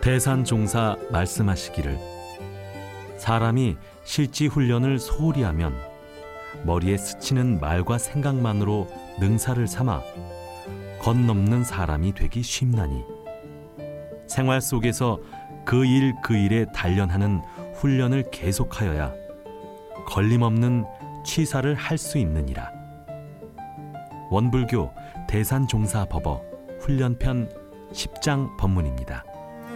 대산종사 말씀하시기를 사람이 실지 훈련을 소홀히 하면 머리에 스치는 말과 생각만으로 능사를 삼아 건넘는 사람이 되기 쉽나니 생활 속에서 그 일 그 일에 단련하는 훈련을 계속하여야 걸림없는 취사를 할 수 있느니라. 원불교 대산종사법어 훈련편 10장 법문입니다.